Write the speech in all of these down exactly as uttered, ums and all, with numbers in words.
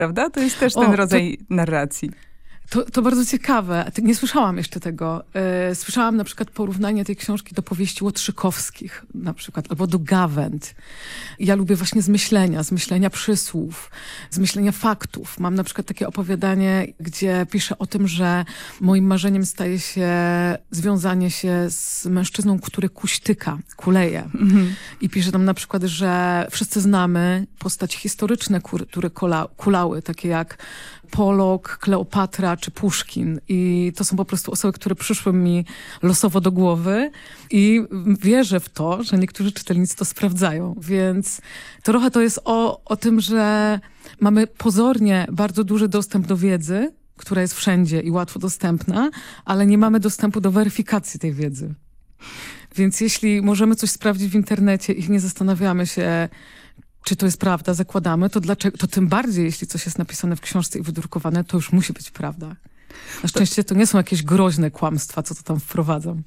Prawda? To jest też ten O, rodzaj to... narracji. To, to bardzo ciekawe. Nie słyszałam jeszcze tego. Yy, słyszałam na przykład porównanie tej książki do powieści Łotrzykowskich na przykład, albo do Gawęd. Ja lubię właśnie zmyślenia, zmyślenia przysłów, zmyślenia faktów. Mam na przykład takie opowiadanie, gdzie piszę o tym, że moim marzeniem staje się związanie się z mężczyzną, który kuśtyka, kuleje. Mhm. I piszę tam na przykład, że wszyscy znamy postaci historyczne, które kula, kulały, takie jak Polok, Kleopatra czy Puszkin. I to są po prostu osoby, które przyszły mi losowo do głowy i wierzę w to, że niektórzy czytelnicy to sprawdzają. Więc trochę to jest o, o tym, że mamy pozornie bardzo duży dostęp do wiedzy, która jest wszędzie i łatwo dostępna, ale nie mamy dostępu do weryfikacji tej wiedzy. Więc jeśli możemy coś sprawdzić w internecie i nie zastanawiamy się, czy to jest prawda, zakładamy, to dlaczego, to tym bardziej, jeśli coś jest napisane w książce i wydrukowane, to już musi być prawda. Na szczęście to nie są jakieś groźne kłamstwa, co to tam wprowadzam.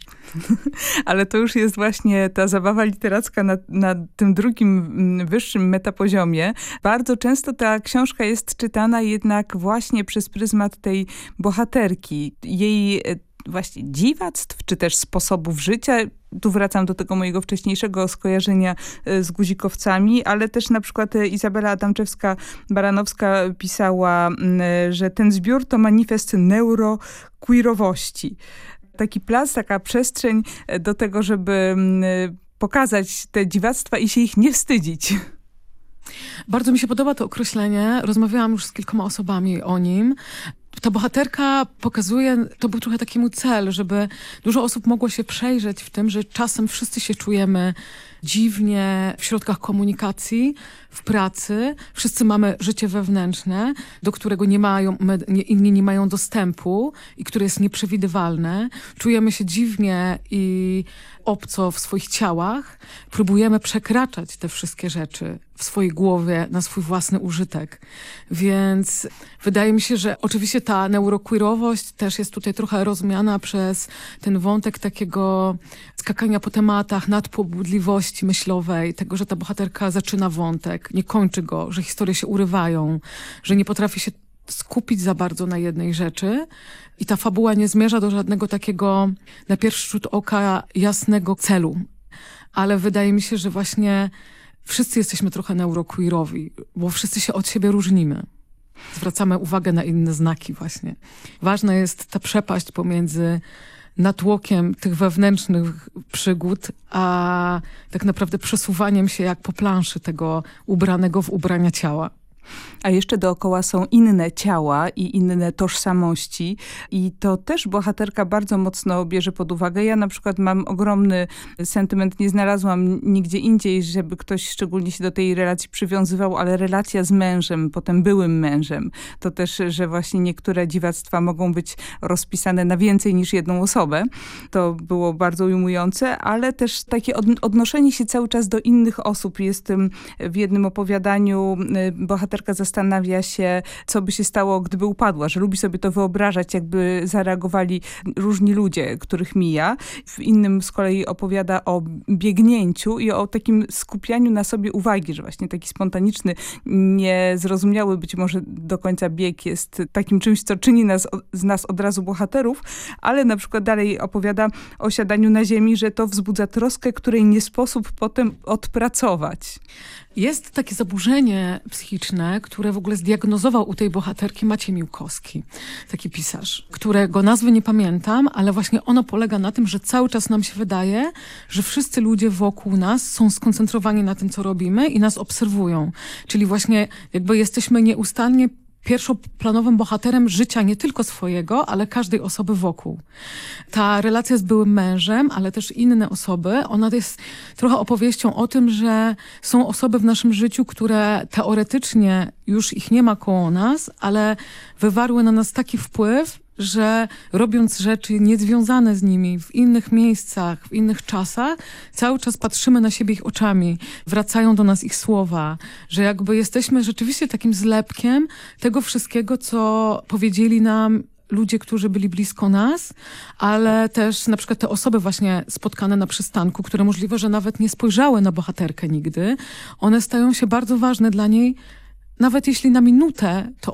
Ale to już jest właśnie ta zabawa literacka na, na tym drugim, wyższym metapoziomie. Bardzo często ta książka jest czytana jednak właśnie przez pryzmat tej bohaterki, jej właśnie dziwactw, czy też sposobów życia. Tu wracam do tego mojego wcześniejszego skojarzenia z guzikowcami, ale też na przykład Izabela Adamczewska-Baranowska pisała, że ten zbiór to manifest neuroqueerowości. Taki plac, taka przestrzeń do tego, żeby pokazać te dziwactwa i się ich nie wstydzić. Bardzo mi się podoba to określenie. Rozmawiałam już z kilkoma osobami o nim. Ta bohaterka pokazuje, to był trochę taki mój cel, żeby dużo osób mogło się przejrzeć w tym, że czasem wszyscy się czujemy dziwnie w środkach komunikacji, w pracy. Wszyscy mamy życie wewnętrzne, do którego nie mają, nie, inni nie mają dostępu i które jest nieprzewidywalne. Czujemy się dziwnie i obco w swoich ciałach. Próbujemy przekraczać te wszystkie rzeczy w swojej głowie na swój własny użytek. Więc wydaje mi się, że oczywiście ta neuroqueerowość też jest tutaj trochę rozumiana przez ten wątek takiego skakania po tematach, nadpobudliwości myślowej, tego, że ta bohaterka zaczyna wątek, nie kończy go, że historie się urywają, że nie potrafi się skupić za bardzo na jednej rzeczy i ta fabuła nie zmierza do żadnego takiego na pierwszy rzut oka jasnego celu. Ale wydaje mi się, że właśnie wszyscy jesteśmy trochę neuroqueerowi, bo wszyscy się od siebie różnimy. Zwracamy uwagę na inne znaki właśnie. Ważna jest ta przepaść pomiędzy natłokiem tych wewnętrznych przygód, a tak naprawdę przesuwaniem się jak po planszy tego ubranego w ubrania ciała. A jeszcze dookoła są inne ciała i inne tożsamości i to też bohaterka bardzo mocno bierze pod uwagę. Ja na przykład mam ogromny sentyment, nie znalazłam nigdzie indziej, żeby ktoś szczególnie się do tej relacji przywiązywał, ale relacja z mężem, potem byłym mężem, to też, że właśnie niektóre dziwactwa mogą być rozpisane na więcej niż jedną osobę. To było bardzo ujmujące, ale też takie od, odnoszenie się cały czas do innych osób. Jest w jednym opowiadaniu bohaterka zastanawia się, co by się stało, gdyby upadła, że lubi sobie to wyobrażać, jakby zareagowali różni ludzie, których mija. W innym z kolei opowiada o biegnięciu i o takim skupianiu na sobie uwagi, że właśnie taki spontaniczny, niezrozumiały być może do końca bieg jest takim czymś, co czyni nas, z nas od razu bohaterów, ale na przykład dalej opowiada o siadaniu na ziemi, że to wzbudza troskę, której nie sposób potem odpracować. Jest takie zaburzenie psychiczne, które w ogóle zdiagnozował u tej bohaterki Maciej Miłkowski, taki pisarz, którego nazwy nie pamiętam, ale właśnie ono polega na tym, że cały czas nam się wydaje, że wszyscy ludzie wokół nas są skoncentrowani na tym, co robimy i nas obserwują. Czyli właśnie jakby jesteśmy nieustannie pierwszoplanowym bohaterem życia nie tylko swojego, ale każdej osoby wokół. Ta relacja z byłym mężem, ale też inne osoby, ona jest trochę opowieścią o tym, że są osoby w naszym życiu, które teoretycznie już ich nie ma koło nas, ale wywarły na nas taki wpływ, że robiąc rzeczy niezwiązane z nimi w innych miejscach, w innych czasach, cały czas patrzymy na siebie ich oczami, wracają do nas ich słowa, że jakby jesteśmy rzeczywiście takim zlepkiem tego wszystkiego, co powiedzieli nam ludzie, którzy byli blisko nas, ale też na przykład te osoby właśnie spotkane na przystanku, które możliwe, że nawet nie spojrzały na bohaterkę nigdy, one stają się bardzo ważne dla niej nawet jeśli na minutę, to